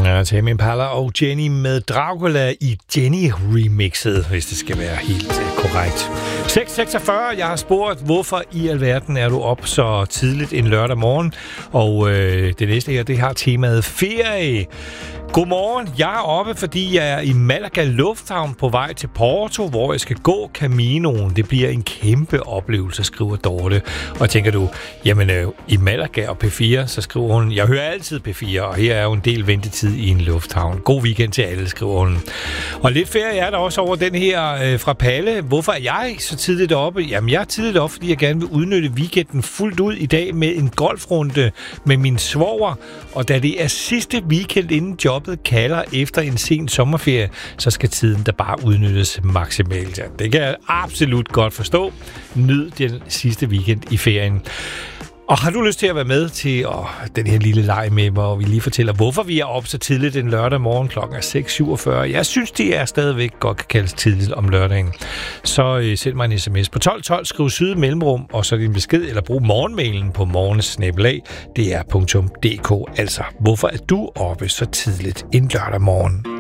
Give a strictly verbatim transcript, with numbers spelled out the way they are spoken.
Ja, Tame Impala og Jenny med Dracula i Jenny-remixet, hvis det skal være helt uh, korrekt. seks seksogfyrre, jeg har spurgt, hvorfor i alverden er du op så tidligt en lørdag morgen? Og øh, det næste her, det har temaet ferie. Godmorgen, jeg er oppe, fordi jeg er i Malaga Lufthavn på vej til Porto, hvor jeg skal gå Caminoen. Det bliver en kæmpe oplevelse, skriver Dorte. Og tænker du, jamen øh, i Malaga og P fire, så skriver hun, jeg hører altid P fire, og her er jo en del ventetid i en lufthavn. God weekend til alle, skriver hun. Og lidt ferie er der også over den her øh, fra Palle. Hvorfor er jeg så tidligt oppe? Jamen jeg er tidligt oppe, fordi jeg gerne vil udnytte weekenden fuldt ud i dag med en golfrunde med min svoger. Og da det er sidste weekend inden jobbet kalder efter en sen sommerferie, så skal tiden der bare udnyttes maksimalt. Ja, det kan jeg absolut godt forstå. Nyd den sidste weekend i ferien. Og har du lyst til at være med til åh, den her lille leg med, hvor vi lige fortæller, hvorfor vi er op så tidligt en lørdag morgen klokken seks syvogfyrre? Jeg synes, det er stadigvæk godt kan kaldes tidligt om lørdagen. Så øh, send mig en sms på tolv tolv, skriv syd mellemrum, og så din besked, eller brug morgenmailen på morgensnabelag d r punktum d k. Altså, hvorfor er du oppe så tidligt en lørdag morgen?